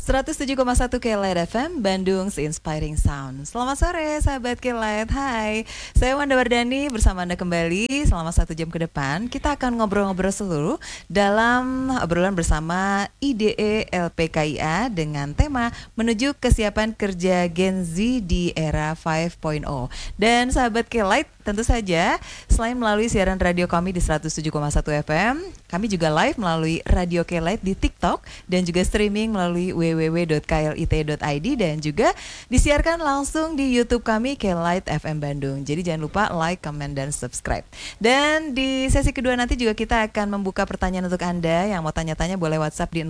107,1 Kelight FM, Bandung Inspiring Sound. Selamat sore sahabat Kelight. Hai, saya Wanda Wardani bersama Anda kembali selama 1 jam ke depan. Kita akan ngobrol-ngobrol seluruh dalam obrolan bersama IDE LPKIA dengan tema menuju kesiapan kerja Gen Z di era 5.0. Dan sahabat Kelight, tentu saja selain melalui siaran radio kami di 107,1 FM, kami juga live melalui Radio Kelight di TikTok dan juga streaming melalui www.klit.id dan juga disiarkan langsung di YouTube kami Kelight FM Bandung. Jadi jangan lupa like, comment, dan subscribe. Dan di sesi kedua nanti juga kita akan membuka pertanyaan untuk Anda yang mau tanya-tanya, boleh WhatsApp di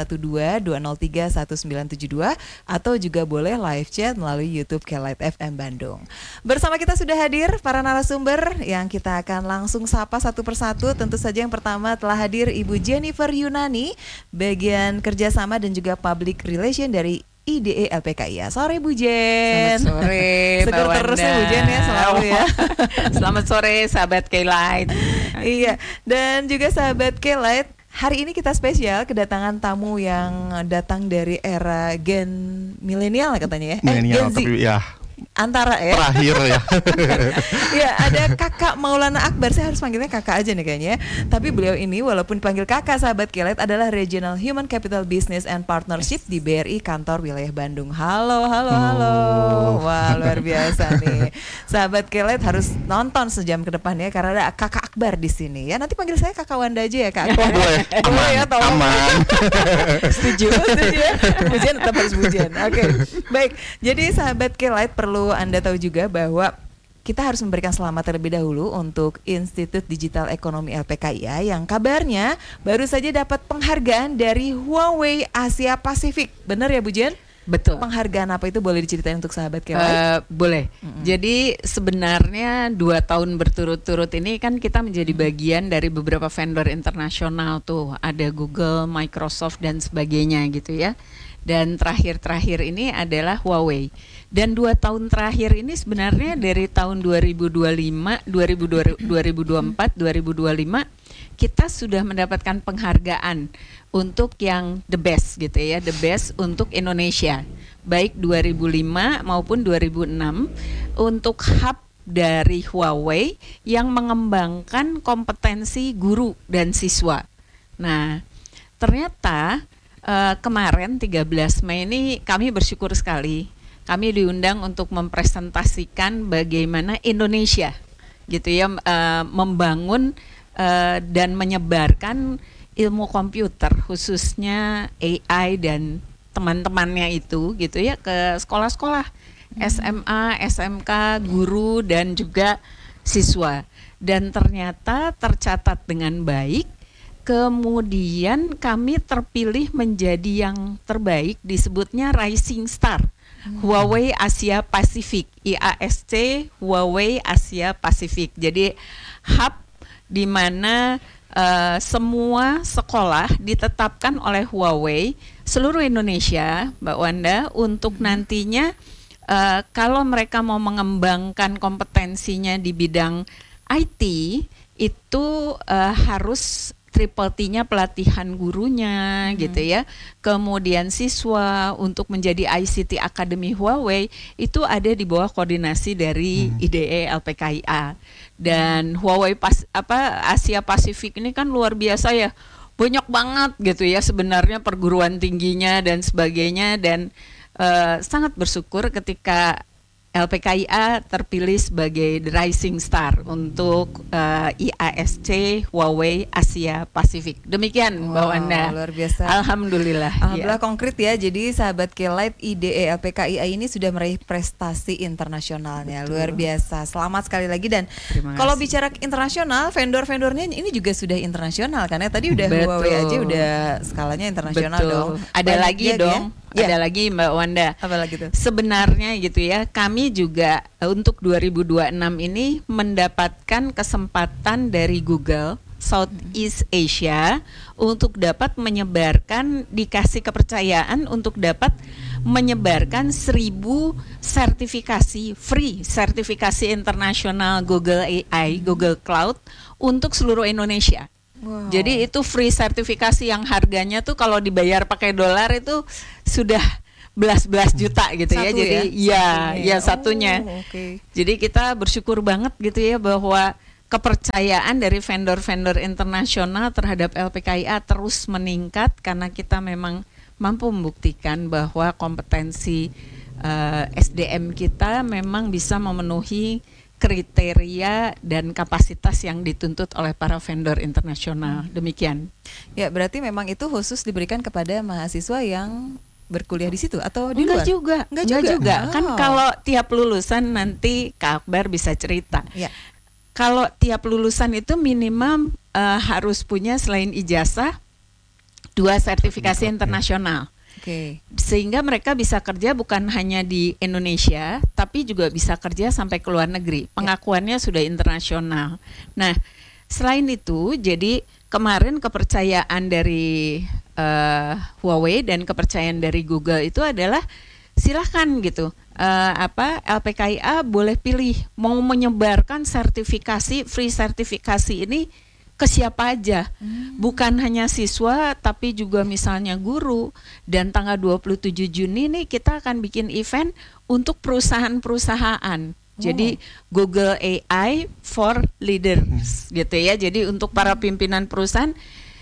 0812-203-1972 atau juga boleh live chat melalui YouTube Kelight FM Bandung. Bersama kita sudah hadir para narasumber yang kita akan langsung sapa satu persatu. Tentu saja yang pertama telah hadir Ibu Jennifer Yunani, bagian kerjasama dan juga public relation dari IDE LPKIA. Sore Bu Jen. Selamat sore Seger terus ya Bu Jen ya selalu ya. Selamat sore sahabat Kelight. Iya, dan juga sahabat Kelight, hari ini kita spesial kedatangan tamu yang datang dari era Gen milenial katanya ya. Milenial Gen Z. tapi ya Antara ya. terakhir ya. Ya, ada Kakak Maulana Akbar. Saya harus panggilnya Kakak aja nih kayaknya. Tapi beliau ini walaupun dipanggil Kakak sahabat Kelight adalah Regional Human Capital Business and Partnership di BRI Kantor Wilayah Bandung. Halo. Wah, luar biasa nih. Sahabat Kelight harus nonton sejam ke depan ya karena ada Kakak Akbar di sini. Ya, nanti panggil saya Kakak Wanda aja ya, Kak. Boleh. Boleh ya, tolong. Aman. Setuju ya. Pujian tetap harus pujian. Oke. Baik. Jadi sahabat Kelight perlu Anda tahu juga bahwa kita harus memberikan selamat terlebih dahulu untuk Institut Digital Ekonomi LPKIA yang kabarnya baru saja dapat penghargaan dari Huawei Asia Pasifik. Benar ya Bu Jen? Betul. Penghargaan apa itu boleh diceritain untuk sahabat Kelight? Boleh. Jadi sebenarnya 2 tahun berturut-turut ini kan kita menjadi bagian dari beberapa vendor internasional tuh. Ada Google, Microsoft dan sebagainya gitu ya. Dan terakhir ini adalah Huawei. Dan 2 tahun terakhir ini sebenarnya dari tahun 2024, 2025 kita sudah mendapatkan penghargaan untuk yang the best gitu ya, the best untuk Indonesia. Baik 2005 maupun 2006 untuk hub dari Huawei yang mengembangkan kompetensi guru dan siswa. Nah, ternyata kemarin 13 Mei ini kami bersyukur sekali. Kami diundang untuk mempresentasikan bagaimana Indonesia gitu ya membangun dan menyebarkan ilmu komputer khususnya AI dan teman-temannya itu gitu ya ke sekolah-sekolah SMA, SMK, guru dan juga siswa. Dan ternyata tercatat dengan baik. Kemudian kami terpilih menjadi yang terbaik, disebutnya Rising Star Huawei Asia Pasifik, IASC Huawei Asia Pasifik. Jadi hub di mana semua sekolah ditetapkan oleh Huawei seluruh Indonesia, Mbak Wanda, untuk nantinya kalau mereka mau mengembangkan kompetensinya di bidang IT itu harus Triple T-nya pelatihan gurunya gitu ya. Kemudian siswa untuk menjadi ICT Academy Huawei itu ada di bawah koordinasi dari IDE LPKIA. Dan Huawei Asia Pasifik ini kan luar biasa ya. Banyak banget gitu ya sebenarnya perguruan tingginya dan sebagainya, dan sangat bersyukur ketika LPKIA terpilih sebagai The Rising Star untuk IASC Huawei Asia Pasifik. Demikian Mbak Wanda. Luar biasa. Alhamdulillah. Alhamdulillah ya. Konkret ya. Jadi sahabat Kelight, IDE LPKIA ini sudah meraih prestasi internasionalnya. Betul. Luar biasa. Selamat sekali lagi. Dan kalau bicara internasional, vendor-vendornya ini juga sudah internasional kan ya. Tadi udah Huawei aja udah skalanya internasional dong. Ada lagi dong. Ya? Ada lagi Mbak Wanda. Apa lagi tuh? Sebenarnya gitu ya, kami juga untuk 2026 ini mendapatkan kesempatan dari Google Southeast Asia untuk dapat menyebarkan, dikasih kepercayaan untuk dapat menyebarkan 1000 sertifikasi free, sertifikasi internasional Google AI, Google Cloud untuk seluruh Indonesia. Wow. Jadi itu free sertifikasi yang harganya tuh kalau dibayar pakai dolar itu sudah belas-belas juta gitu ya. Satu Jadi satunya. Oke. Jadi kita bersyukur banget gitu ya bahwa kepercayaan dari vendor-vendor internasional terhadap LPKIA terus meningkat karena kita memang mampu membuktikan bahwa kompetensi SDM kita memang bisa memenuhi kriteria dan kapasitas yang dituntut oleh para vendor internasional. Demikian. Ya, berarti memang itu khusus diberikan kepada mahasiswa yang berkuliah di situ atau di luar? Enggak juga. Kan kalau tiap lulusan nanti Kak Akbar bisa cerita. Ya. Kalau tiap lulusan itu minimum harus punya selain ijazah 2 sertifikasi internasional. Oke. Sehingga mereka bisa kerja bukan hanya di Indonesia, tapi juga bisa kerja sampai ke luar negeri. Pengakuannya sudah internasional. Nah, selain itu, jadi kemarin kepercayaan dari Huawei dan kepercayaan dari Google itu adalah silahkan gitu. LPKIA boleh pilih mau menyebarkan sertifikasi, free sertifikasi ini ke siapa aja, bukan hanya siswa tapi juga misalnya guru. Dan tanggal 27 Juni nih kita akan bikin event untuk perusahaan-perusahaan. Jadi Google AI for Leaders gitu ya. Jadi untuk para pimpinan perusahaan,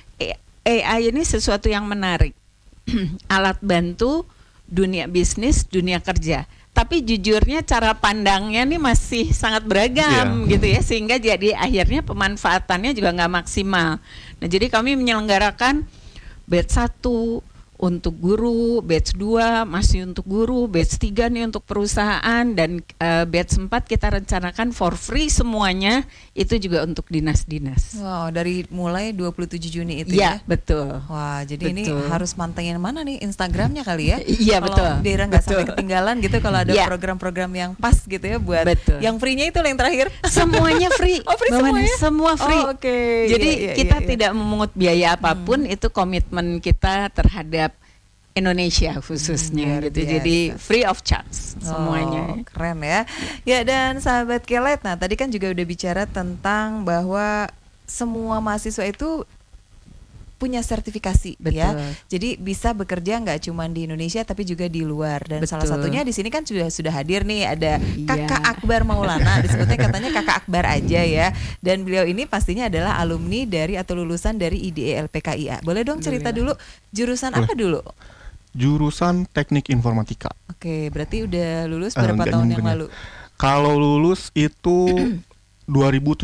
AI ini sesuatu yang menarik. Alat bantu dunia bisnis, dunia kerja. Tapi jujurnya cara pandangnya nih masih sangat beragam gitu ya, sehingga jadi akhirnya pemanfaatannya juga nggak maksimal. Nah, jadi kami menyelenggarakan batch 1 untuk guru, batch 2 masih untuk guru, batch 3 nih untuk perusahaan, dan batch 4 kita rencanakan for free semuanya, itu juga untuk dinas-dinas. Wow, dari mulai 27 Juni itu ya? Betul. Wah, jadi ini harus mantengin mana nih Instagramnya kali ya? Iya, betul. Kalau Dera nggak sampai ketinggalan gitu kalau ada program-program yang pas gitu ya buat yang free-nya itu yang terakhir. Semuanya free. Oh, free semuanya? Semua free. Oh, oke. Jadi kita tidak memungut biaya apapun, itu komitmen kita terhadap Indonesia khususnya gitu. Jadi free of charge semuanya. Keren ya. Ya, dan sahabat Kelet, nah tadi kan juga udah bicara tentang bahwa semua mahasiswa itu punya sertifikasi. Ya. Jadi bisa bekerja nggak cuma di Indonesia tapi juga di luar. Dan salah satunya di sini kan sudah hadir nih, ada Kakak Akbar Maulana, disebutnya katanya Kakak Akbar aja ya. Dan beliau ini pastinya adalah alumni dari atau lulusan dari IDE LPKIA. Boleh dong cerita dulu jurusan apa dulu? Jurusan Teknik Informatika. Oke, berarti udah lulus berapa tahun yang lalu? Kalau lulus itu 2017.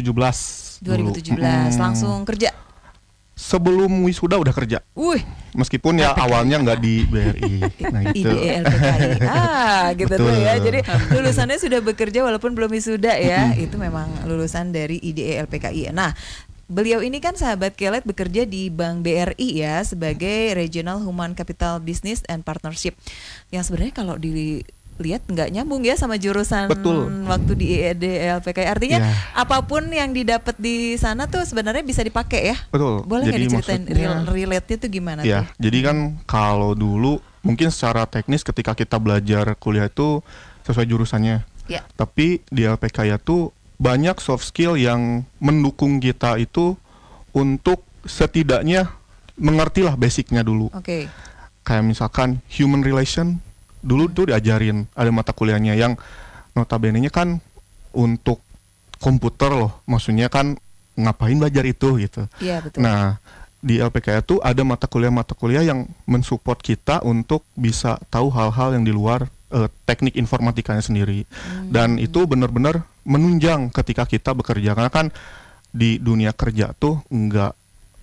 2017 langsung kerja? Sebelum wisuda udah kerja. Meskipun ya awalnya nggak di BRI. Nah itu. IDE LPKI. Gitu tuh ya. Jadi lulusannya sudah bekerja walaupun belum wisuda ya. Itu memang lulusan dari IDE LPKI. Nah, beliau ini kan sahabat Kelet bekerja di Bank BRI ya sebagai Regional Human Capital Business and Partnership. Yang sebenarnya kalau dilihat nggak nyambung ya sama jurusan waktu di IDE LPKI. Artinya apapun yang didapat di sana tuh sebenarnya bisa dipakai ya. Betul. Boleh nggak diceritain relate-nya tuh gimana tuh? Jadi kan kalau dulu mungkin secara teknis ketika kita belajar kuliah itu sesuai jurusannya. Tapi di LPKI tuh banyak soft skill yang mendukung kita itu untuk setidaknya mengertilah basicnya dulu. Kayak misalkan human relation dulu tuh diajarin, ada mata kuliahnya yang notabene-nya kan untuk komputer loh, maksudnya kan ngapain belajar itu gitu. Betul. Nah, di LPKI tuh ada mata kuliah yang mensupport kita untuk bisa tahu hal-hal yang di luar teknik informatikanya sendiri. Dan itu benar-benar menunjang ketika kita bekerja, karena kan di dunia kerja tuh enggak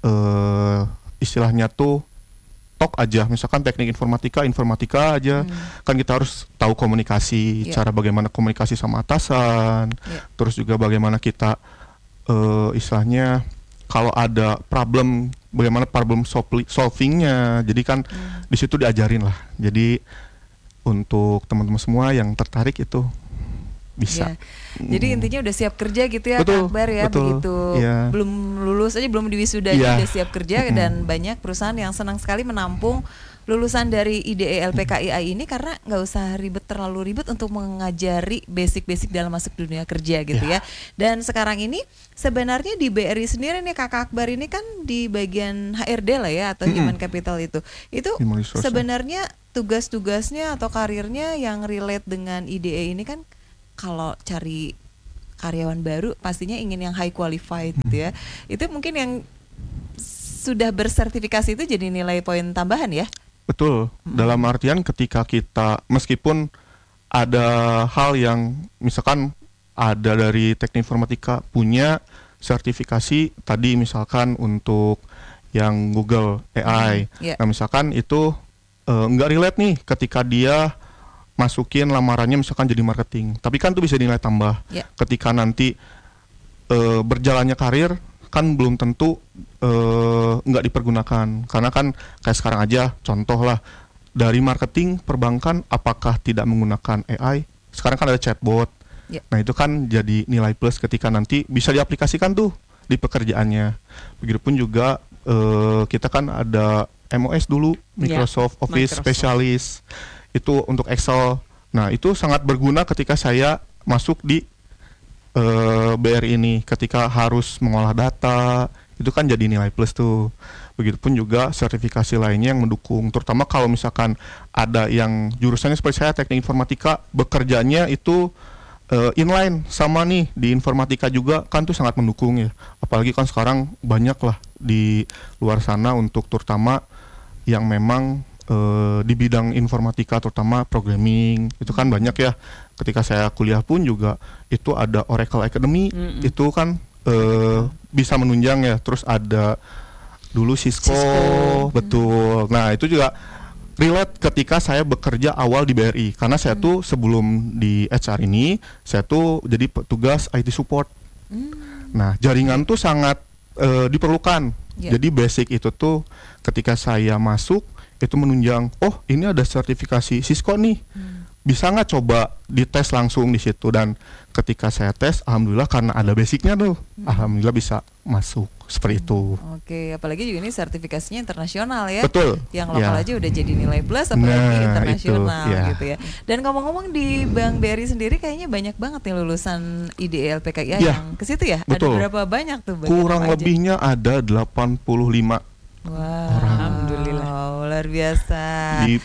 istilahnya tuh tok aja, misalkan teknik informatika aja, kan kita harus tahu komunikasi, cara bagaimana komunikasi sama atasan, terus juga bagaimana kita istilahnya kalau ada problem, bagaimana problem solvingnya. Jadi kan di situ diajarin lah. Jadi untuk teman-teman semua yang tertarik itu bisa. Ya. Jadi intinya udah siap kerja gitu ya, Betul, Kak Akbar ya, betul. begitu Ya. belum lulus aja, belum diwisuda aja Ya. udah siap kerja. Dan banyak perusahaan yang senang sekali menampung lulusan dari IDE LPKII ini karena nggak usah terlalu ribet untuk mengajari basic-basic dalam masuk dunia kerja gitu ya. Dan sekarang ini sebenarnya di BRI sendiri nih Kakak Akbar ini kan di bagian HRD lah ya, atau Human Capital itu sebenarnya tugas-tugasnya atau karirnya yang relate dengan IDE ini kan, kalau cari karyawan baru pastinya ingin yang high qualified gitu ya. Itu mungkin yang sudah bersertifikasi itu jadi nilai poin tambahan ya. Betul, dalam artian ketika kita meskipun ada hal yang misalkan ada dari teknik informatika punya sertifikasi tadi misalkan untuk yang Google AI. Nah misalkan itu nggak relate nih ketika dia masukin lamarannya misalkan jadi marketing. Tapi kan itu bisa nilai tambah. Ketika nanti berjalannya karir kan belum tentu nggak dipergunakan, karena kan kayak sekarang aja contoh lah dari marketing perbankan apakah tidak menggunakan AI, sekarang kan ada chatbot. Nah itu kan jadi nilai plus ketika nanti bisa diaplikasikan tuh di pekerjaannya. Begitupun juga kita kan ada MOS dulu, Microsoft Office Specialist itu untuk Excel. Nah itu sangat berguna ketika saya masuk di BRI ini, ketika harus mengolah data itu kan jadi nilai plus tuh. Begitupun juga sertifikasi lainnya yang mendukung, terutama kalau misalkan ada yang jurusannya seperti saya teknik informatika, bekerjanya itu inline sama nih di informatika juga kan tuh sangat mendukung ya. Apalagi kan sekarang banyak lah di luar sana untuk terutama yang memang di bidang informatika terutama programming itu kan banyak ya. Ketika saya kuliah pun juga itu ada Oracle Academy, itu kan bisa menunjang ya. Terus ada dulu Cisco. Betul. Nah itu juga relate ketika saya bekerja awal di BRI, karena saya tuh sebelum di HR ini saya tuh jadi petugas IT support. Nah jaringan tuh sangat diperlukan. Jadi basic itu tuh ketika saya masuk itu menunjang, oh ini ada sertifikasi Cisco nih, bisa nggak coba dites langsung di situ. Dan ketika saya tes, alhamdulillah karena ada basicnya tuh, alhamdulillah bisa masuk seperti itu. Oke, apalagi juga ini sertifikasinya internasional ya. Betul. Yang lokal aja udah jadi nilai plus, apalagi internasional gitu ya. Dan ngomong-ngomong di Bank BRI sendiri kayaknya banyak banget nih lulusan IDE LPKIA yang ke situ ya. Betul. Ada berapa banyak tuh? Kurang lebihnya ada 85 orang. Alhamdulillah, luar biasa. Di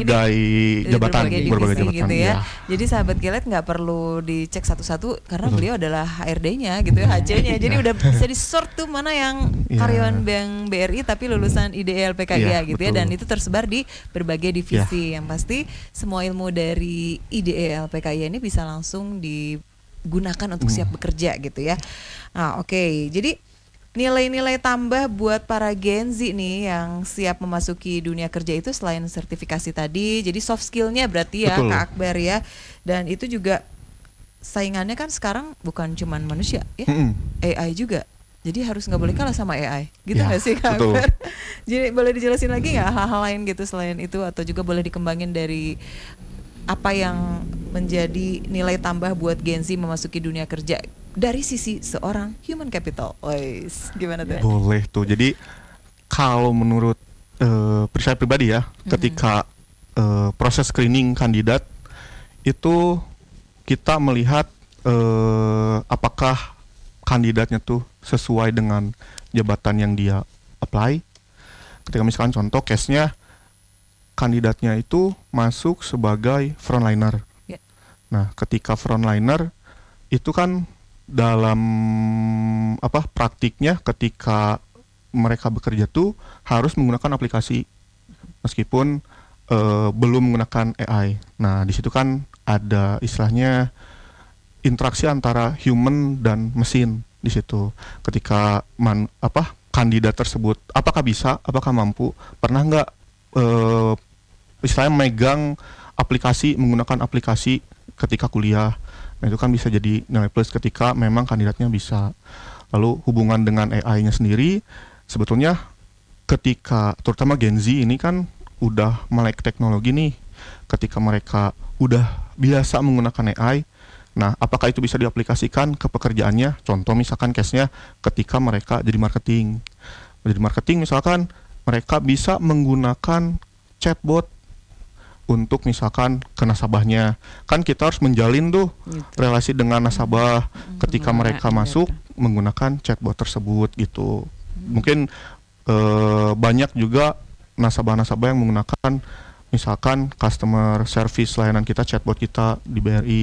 jabatan, berbagai jabatan gitu ya. Jadi sahabat Kilet nggak perlu dicek satu-satu karena beliau adalah HRD-nya gitu ya, HC-nya. Jadi udah bisa di-sort tuh mana yang karyawan Bank BRI tapi lulusan IDE LPKIA gitu ya. Dan itu tersebar di berbagai divisi. Yang pasti semua ilmu dari IDE LPKIA ini bisa langsung digunakan untuk siap bekerja gitu ya. Nah, oke. Jadi nilai-nilai tambah buat para Gen Z nih yang siap memasuki dunia kerja itu selain sertifikasi tadi, jadi soft skill-nya berarti ya Kak Akbar ya. Dan itu juga saingannya kan sekarang bukan cuman manusia ya, AI juga. Jadi harus nggak boleh kalah sama AI, gitu nggak sih Kak Akbar? Jadi boleh dijelasin lagi nggak hal-hal lain gitu selain itu, atau juga boleh dikembangin dari apa yang menjadi nilai tambah buat Gen Z memasuki dunia kerja dari sisi seorang human capital. Gimana tuh? Boleh tuh. Jadi kalau menurut saya pribadi ya, ketika proses screening kandidat itu kita melihat apakah kandidatnya tuh sesuai dengan jabatan yang dia apply. Ketika misalkan contoh case-nya kandidatnya itu masuk sebagai frontliner. Nah, ketika frontliner itu kan dalam praktiknya ketika mereka bekerja tuh harus menggunakan aplikasi meskipun belum menggunakan AI. Nah, di situ kan ada istilahnya interaksi antara human dan mesin di situ. Ketika kandidat tersebut apakah bisa, apakah mampu, pernah nggak istilahnya megang aplikasi, menggunakan aplikasi ketika kuliah. Nah itu kan bisa jadi nilai plus ketika memang kandidatnya bisa. Lalu hubungan dengan AI-nya sendiri, sebetulnya ketika terutama Gen Z ini kan udah melek teknologi nih. Ketika mereka udah biasa menggunakan AI, Nah, apakah itu bisa diaplikasikan ke pekerjaannya? Contoh misalkan case-nya ketika mereka jadi marketing. Jadi marketing misalkan mereka bisa menggunakan chatbot untuk misalkan ke nasabahnya. Kan kita harus menjalin tuh relasi dengan nasabah ketika mereka masuk menggunakan chatbot tersebut gitu. Mungkin banyak juga nasabah-nasabah yang menggunakan misalkan customer service layanan kita, chatbot kita di BRI